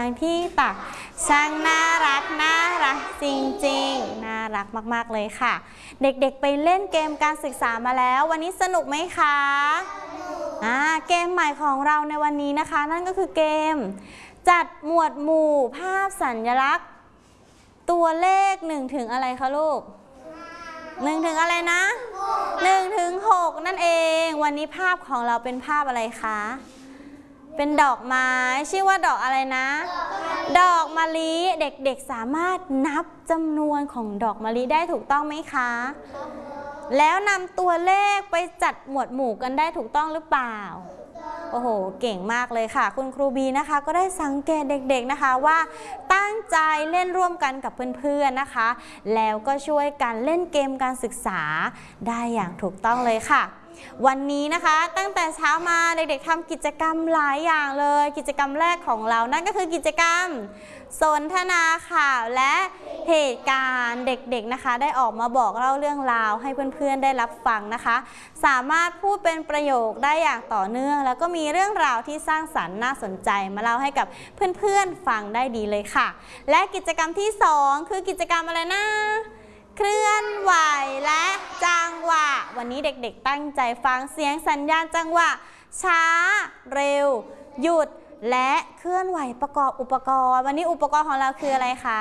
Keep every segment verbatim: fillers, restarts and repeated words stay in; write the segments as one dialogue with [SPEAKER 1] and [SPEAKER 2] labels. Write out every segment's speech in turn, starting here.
[SPEAKER 1] างที่ตักช่างน่ารักน่ารักจริงๆน่ารักมากๆเลยค่ะเด็กๆไปเล่นเกมการศึกษามาแล้ววันนี้สนุกไหมคะอ่าเกมใหม่ของเราในวันนี้นะคะนั่นก็คือเกมจัดหมวดหมู่ภาพสัญลักษณ์ตัวเลขหนึ่งถึงอะไรคะลูกหนึ่งถึงอะไรนะหนึ่งถึงหกนั่นเองวันนี้ภาพของเราเป็นภาพอะไรคะเป็นดอกไม้ชื่อว่าดอกอะไรนะดอกมะลิเด็กๆสามารถนับจำนวนของดอกมะลิได้ถูกต้องไหมคะแล้วนำตัวเลขไปจัดหมวดหมู่กันได้ถูกต้องหรือเปล่าโอ้โหเก่งมากเลยค่ะคุณครูบีนะคะก็ได้สังเกตเด็กๆนะคะว่าตั้งใจเล่นร่วมกันกับเพื่อนๆนะคะแล้วก็ช่วยกันเล่นเกมการศึกษาได้อย่างถูกต้องเลยค่ะวันนี้นะคะตั้งแต่เช้ามาเด็กๆทำกิจกรรมหลายอย่างเลยกิจกรรมแรกของเรานั่นก็คือกิจกรรมสนทนาข่าวและเหตุการณ์เด็กๆนะคะได้ออกมาบอกเล่าเรื่องราวให้เพื่อนๆได้รับฟังนะคะสามารถพูดเป็นประโยคได้อย่างต่อเนื่องแล้วก็มีเรื่องราวที่สร้างสรรค์น่าสนใจมาเล่าให้กับเพื่อนๆฟังได้ดีเลยค่ะและกิจกรรมที่สองคือกิจกรรมอะไรนะเคลื่อนไหวและจังหวะวันนี้เด็กๆตั้งใจฟังเสียงสัญญาณจังหวะช้าเร็วหยุดและเคลื่อนไหวประกอบอุปกรณ์วันนี้อุปกรณ์ของเราคืออะไรคะ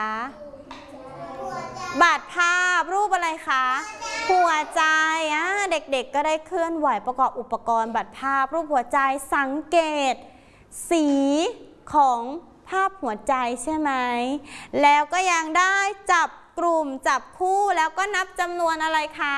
[SPEAKER 1] บัตรภาพรูปอะไรคะหัวใจอ่ะเด็กๆก็ได้เคลื่อนไหวประกอบอุปกรณ์บัตรภาพรูปหัวใจสังเกตสีของภาพหัวใจใช่ไหมแล้วก็ยังได้จับกลุ่มจับคู่แล้วก็นับจำนวนอะไรคะ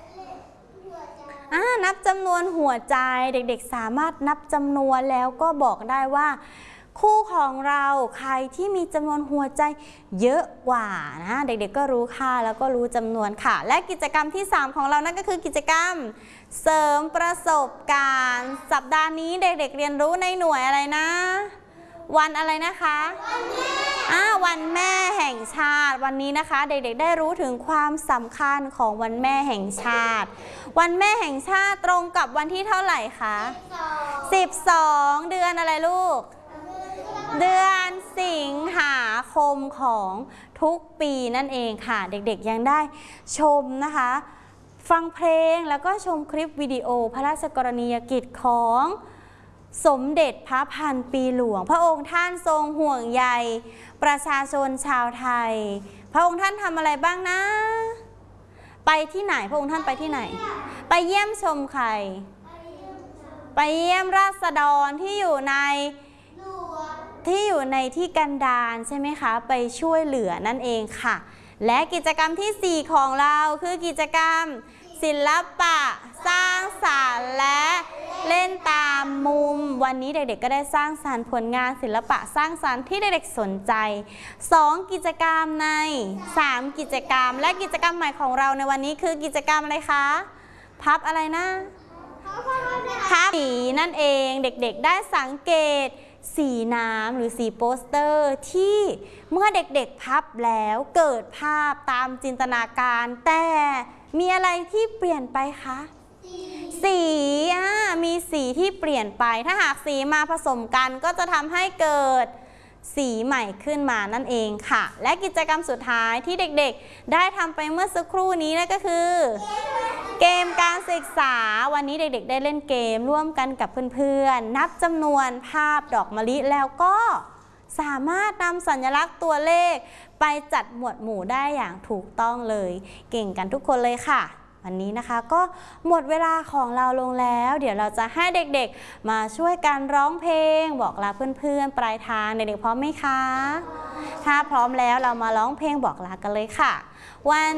[SPEAKER 1] อ่านับจำนวนหัวใจเด็กๆสามารถนับจำนวนแล้วก็บอกได้ว่าคู่ของเราใครที่มีจำนวนหัวใจเยอะกว่านะเด็กๆก็รู้ค่าแล้วก็รู้จำนวนค่ะและกิจกรรมที่สามของเรานั่นก็คือกิจกรรมเสริมประสบการณ์สัปดาห์นี้เด็กๆเรียนรู้ในหน่วยอะไรนะวันอะไรนะคะอ่าวันแม่แห่งชาติวันนี้นะคะเด็กๆได้รู้ถึงความสำคัญของวันแม่แห่งชาติวันแม่แห่งชาติตรงกับวันที่เท่าไหร่คะสิบสองเดือนอะไรลูกเดือนสิงหาคมของทุกปีนั่นเองค่ะเด็กๆยังได้ชมนะคะฟังเพลงแล้วก็ชมคลิปวิดีโอพระราชกรณียกิจของสมเด็จพระพันปีหลวงพระองค์ท่านทรงห่วงใยประชาชนชาวไทยพระองค์ท่านทำอะไรบ้างนะไปที่ไหนพระองค์ท่านไปที่ไหนไปเยี่ยมชมใครไปเยี่ยมราษฎรที่อยู่ในที่อยู่ในที่กันดารใช่ไหมคะไปช่วยเหลือนั่นเองค่ะและกิจกรรมที่สี่ของเราคือกิจกรรมศิลปะสร้างสรรค์และเล่นตามมุมวันนี้เด็กๆก็ได้สร้างสรรค์ผลงานศิลปะสร้างสรรค์ที่เด็กๆสนใจสองกิจกรรมในสามกิจกรรมและกิจกรรมใหม่ของเราในวันนี้คือกิจกรรมอะไรคะพับอะไรนะพับสีนั่นเองเด็กๆได้สังเกตสีน้ำหรือสีโปสเตอร์ที่เมื่อเด็กๆพับแล้วเกิดภาพตามจินตนาการแต่มีอะไรที่เปลี่ยนไปคะสีอ่ะมีสีที่เปลี่ยนไปถ้าหากสีมาผสมกันก็จะทำให้เกิดสีใหม่ขึ้นมานั่นเองค่ะและกิจกรรมสุดท้ายที่เด็กๆได้ทำไปเมื่อสักครู่นี้นั่นก็คือเกมการศึกษาวันนี้เด็กๆได้เล่นเกมร่วมกันกับเพื่อนๆนับจำนวนภาพดอกมะลิแล้วก็สามารถนำสัญลักษณ์ตัวเลขไปจัดหมวดหมู่ได้อย่างถูกต้องเลยเก่งกันทุกคนเลยค่ะวันนี้นะคะก็หมดเวลาของเราลงแล้วเดี๋ยวเราจะให้เด็กๆมาช่วยกันร้องเพลงบอกลาเพื่อนๆปลายทางเด็กๆพร้อมไหมคะถ้าพร้อมแล้วเรามาร้องเพลงบอกลากันเลยค่ะวัน